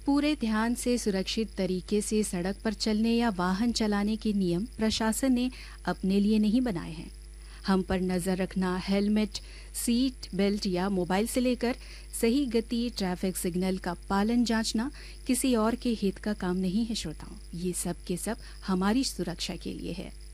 पूरे ध्यान से सुरक्षित तरीके से सड़क पर चलने या वाहन चलाने के नियम प्रशासन ने अपने लिए नहीं बनाए हैं। हम पर नजर रखना, हेलमेट, सीट बेल्ट या मोबाइल से लेकर सही गति, ट्रैफिक सिग्नल का पालन जांचना किसी और के हित का काम नहीं है श्रोताओं। ये सब के सब हमारी सुरक्षा के लिए है।